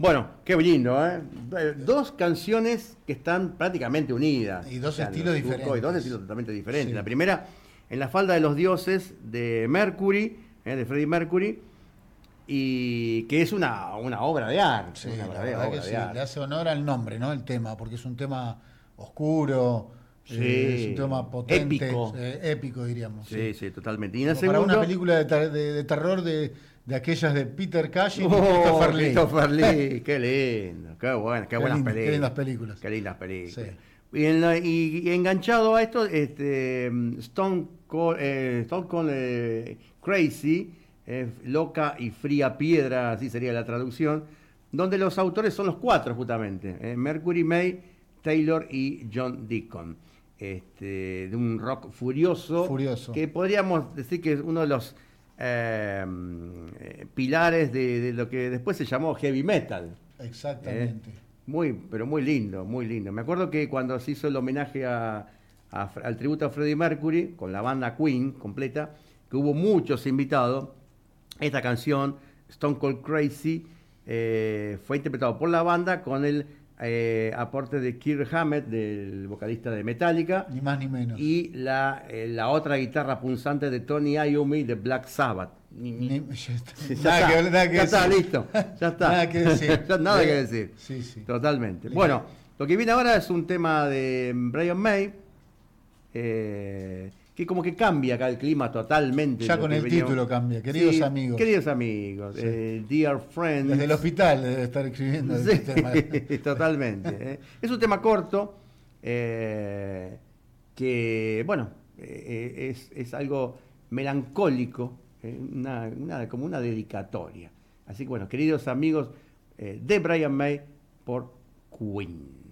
Bueno, qué lindo, ¿eh? Dos canciones que están prácticamente unidas. Y dos O sea, estilos los turcos y dos diferentes. estilos totalmente diferentes. Sí. La primera, En la falda de los dioses, de Mercury, de Freddie Mercury, y que es una obra de arte. Sí, Una la verdadera verdad que obra de sí, le arte. hace honor al nombre, ¿no? El tema, porque es un tema oscuro, es un Sí, tema potente, épico. épico diríamos, sí. Sí, sí, totalmente. Y en el Como para una segundo, película de terror de aquellas de Peter Cushing y oh, Christopher Lee. Christopher Lee, qué lindo, qué buenas Qué lindas películas, películas. qué lindas Sí. películas. Y enganchado a esto, Stone Cold Crazy, Loca y Fría Piedra, así sería la traducción, donde los autores son los cuatro justamente, Mercury, May, Taylor y John Deacon. De un rock furioso, Furioso. que podríamos decir que es uno de los pilares de lo que después se llamó heavy metal. ¿Eh? Exactamente. Pero muy lindo, muy lindo. Me acuerdo que cuando se hizo el homenaje al tributo a Freddie Mercury, con la banda Queen completa, que hubo muchos invitados, esta canción, Stone Cold Crazy, fue interpretado por la banda con el aporte de Kirk Hammett, del vocalista de Metallica, Ni más ni menos. y la otra guitarra punzante de Tony Iommi de Black Sabbath. Ya está. Ya está, listo. Ya está. Nada que decir. Ya nada que decir. Sí, sí. Totalmente. Bueno, lo que viene ahora es un tema de Brian May, que como que cambia acá el clima totalmente. Ya lo con que el veníamos. título cambia. Queridos Sí, amigos. Queridos amigos, Sí. Dear Friends. Desde el hospital debe estar escribiendo Sí, el tema. totalmente. Es un tema corto, que, bueno, es algo melancólico, como una dedicatoria. Así que, bueno, queridos amigos, de Brian May por Queen.